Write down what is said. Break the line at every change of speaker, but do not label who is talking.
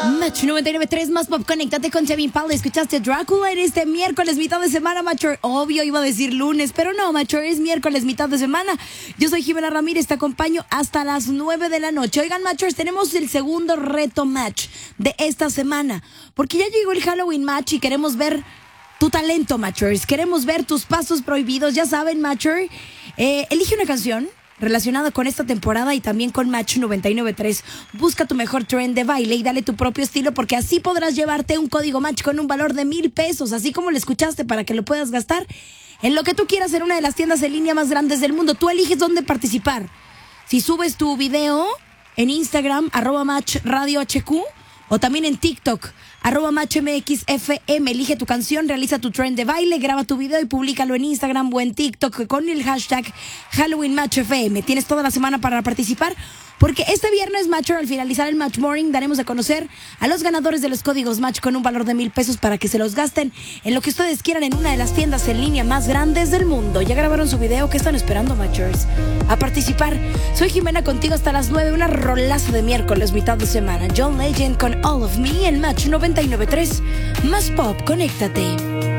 Match 99.3 más pop, conéctate con Kevin Paul. Escuchaste Drácula en este miércoles, mitad de semana, Macho. Obvio iba a decir lunes, pero no, Macho, es miércoles, mitad de semana. Yo soy Jimena Ramírez, te acompaño hasta las 9 de la noche. Oigan, Machos, tenemos el segundo reto match de esta semana, porque ya llegó el Halloween Match y queremos ver tu talento, Machos. Queremos ver tus pasos prohibidos, ya saben, Macho. Elige una canción relacionada con esta temporada y también con Match 99.3. Busca tu mejor trend de baile y dale tu propio estilo, porque así podrás llevarte un código Match con un valor de 1,000 pesos, así como lo escuchaste, para que lo puedas gastar en lo que tú quieras en una de las tiendas en línea más grandes del mundo. Tú eliges dónde participar. Si subes tu video en Instagram, @MatchRadioHQ, o también en TikTok, @MatchMXFM. Elige tu canción, realiza tu trend de baile, graba tu video y públicalo en Instagram o en TikTok con el hashtag HalloweenMatchFM. Tienes toda la semana para participar, porque este viernes, Matcher, al finalizar el Match Morning, daremos a conocer a los ganadores de los códigos Match con un valor de 1,000 pesos para que se los gasten en lo que ustedes quieran en una de las tiendas en línea más grandes del mundo. ¿Ya grabaron su video? ¿Qué están esperando, Matchers? A participar. Soy Jimena, contigo hasta las 9, una rolaza de miércoles, mitad de semana. John Legend con All of Me en Match 99.3. Más pop, conéctate.